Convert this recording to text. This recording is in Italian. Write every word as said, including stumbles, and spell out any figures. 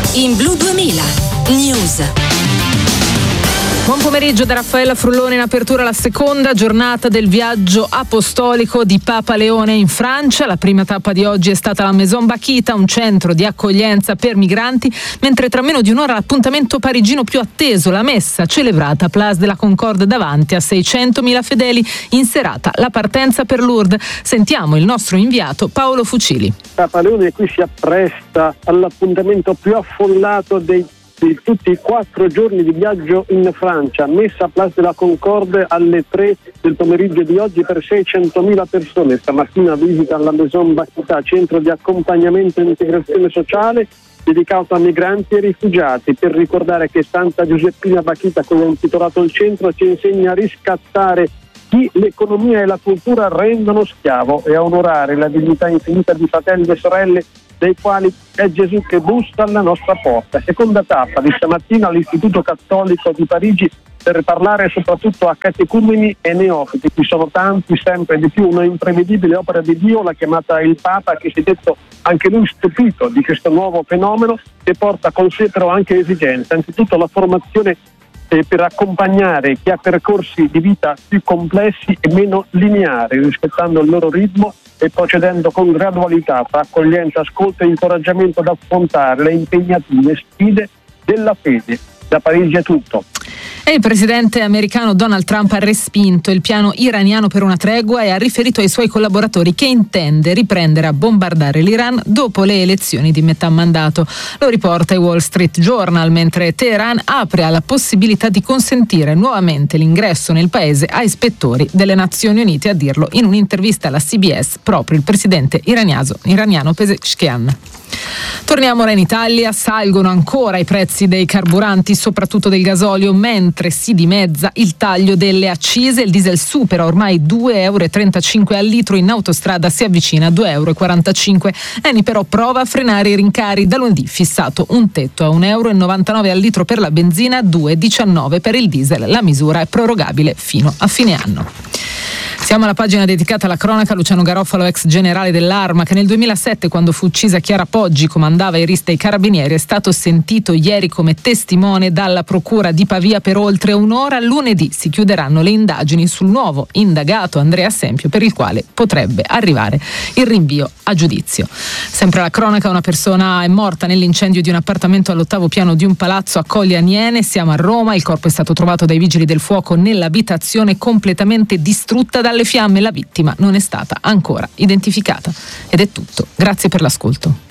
In Blu duemila News. Buon pomeriggio da Raffaella Frullone. In apertura la seconda giornata del viaggio apostolico di Papa Leone in Francia. La prima tappa di oggi è stata la Maison Bakhita, un centro di accoglienza per migranti, mentre tra meno di un'ora l'appuntamento parigino più atteso, la messa celebrata a Place de la Concorde davanti a seicentomila fedeli, in serata la partenza per Lourdes. Sentiamo il nostro inviato Paolo Fucili. Papa Leone qui si appresta all'appuntamento più affollato dei di tutti i quattro giorni di viaggio in Francia, messa a Place de la Concorde alle tre del pomeriggio di oggi per seicentomila persone. Stamattina visita alla Maison Bakhita, centro di accompagnamento e integrazione sociale dedicato a migranti e rifugiati, per ricordare che Santa Giuseppina Bakhita, come ha intitolato il centro, ci insegna a riscattare chi l'economia e la cultura rendono schiavo e a onorare la dignità infinita di fratelli e sorelle dei quali è Gesù che bussa alla nostra porta. Seconda tappa di stamattina all'Istituto Cattolico di Parigi per parlare soprattutto a catecumeni e neofiti. Ci sono tanti, sempre di più, una imprevedibile opera di Dio, la chiamata il Papa, che si è detto anche lui stupito di questo nuovo fenomeno, che porta con sé però anche esigenze. Anzitutto la formazione eh, per accompagnare chi ha percorsi di vita più complessi e meno lineari, rispettando il loro ritmo e procedendo con gradualità tra accoglienza, ascolto e incoraggiamento ad affrontare le impegnative sfide della fede. Da Parigi è tutto. E il presidente americano Donald Trump ha respinto il piano iraniano per una tregua e ha riferito ai suoi collaboratori che intende riprendere a bombardare l'Iran dopo le elezioni di metà mandato. Lo riporta il Wall Street Journal, mentre Teheran apre alla possibilità di consentire nuovamente l'ingresso nel paese a ispettori delle Nazioni Unite. A dirlo in un'intervista alla C B S proprio il presidente iraniano, iraniano Pezeshkian. Torniamo ora in Italia. Salgono ancora i prezzi dei carburanti, soprattutto del gasolio, mentre si dimezza il taglio delle accise. Il diesel supera ormai due virgola trentacinque euro al litro, in autostrada si avvicina a due virgola quarantacinque euro. Eni però prova a frenare i rincari. Da lunedì fissato un tetto a un virgola novantanove euro al litro per la benzina, due virgola diciannove per il diesel. La misura è prorogabile fino a fine anno. Siamo alla pagina dedicata alla cronaca. Luciano Garofalo, ex generale dell'Arma, che nel duemilasette, quando fu uccisa Chiara Poggi, comandava i R I S dei Carabinieri, è stato sentito ieri come testimone dalla Procura di Pavia per oltre un'ora. Lunedì si chiuderanno le indagini sul nuovo indagato Andrea Sempio, per il quale potrebbe arrivare il rinvio a giudizio. Sempre alla cronaca, una persona è morta nell'incendio di un appartamento all'ottavo piano di un palazzo a Colli Aniene. Siamo a Roma. Il corpo è stato trovato dai vigili del fuoco nell'abitazione completamente distrutta dalle fiamme. La vittima non è stata ancora identificata. Ed è tutto. Grazie per l'ascolto.